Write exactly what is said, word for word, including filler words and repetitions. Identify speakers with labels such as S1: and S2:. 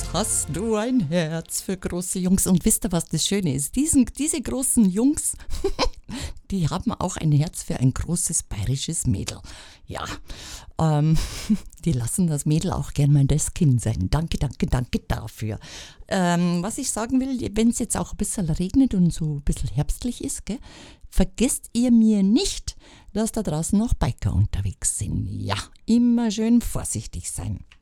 S1: hast du ein Herz für große Jungs. Und wisst ihr, was das Schöne ist? Diesen, diese großen Jungs, die haben auch ein Herz für ein großes bayerisches Mädel. Ja, ähm, die lassen das Mädel auch gern mal das Kind sein. Danke, danke, danke dafür. Ähm, was ich sagen will, wenn es jetzt auch ein bisschen regnet und so ein bisschen herbstlich ist, gell, vergesst ihr mir nicht, dass da draußen noch Biker unterwegs sind. Ja, immer schön vorsichtig sein.